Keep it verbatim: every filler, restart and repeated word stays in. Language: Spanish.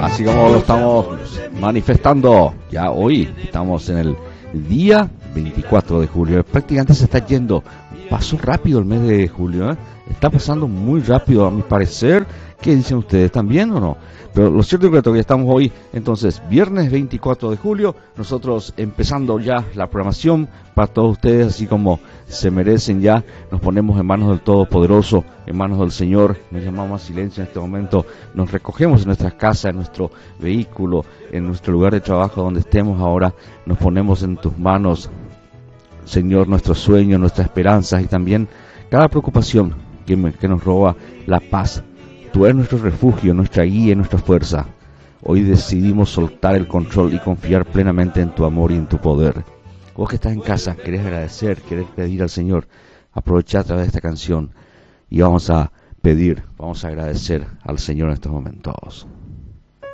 Así como lo estamos manifestando, ya hoy estamos en el día veinticuatro de julio. Prácticamente se está yendo. Pasó rápido el mes de julio, ¿eh? Está pasando muy rápido a mi parecer. ¿Qué dicen ustedes? ¿También o no? Pero lo cierto es que todavía estamos hoy, entonces, viernes veinticuatro de julio, nosotros empezando ya la programación para todos ustedes, así como se merecen ya, nos ponemos en manos del Todopoderoso, en manos del Señor, nos llamamos a silencio en este momento, nos recogemos en nuestras casas, en nuestro vehículo, en nuestro lugar de trabajo, donde estemos ahora, nos ponemos en tus manos, Señor, nuestros sueños, nuestras esperanzas y también cada preocupación que, me, que nos roba la paz. Tú eres nuestro refugio, nuestra guía y nuestra fuerza. Hoy decidimos soltar el control y confiar plenamente en tu amor y en tu poder. Vos que estás en casa, querés agradecer, querés pedir al Señor, aprovecha a través de esta canción y vamos a pedir, vamos a agradecer al Señor en estos momentos.